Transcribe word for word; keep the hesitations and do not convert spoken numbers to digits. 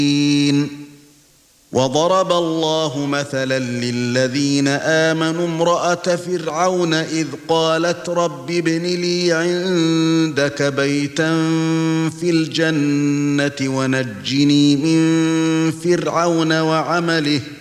وضرب الله مثلا للذين آمنوا امرأة فرعون إذ قالت رب ابن لي عندك بيتا في الجنة ونجني من فرعون وعمله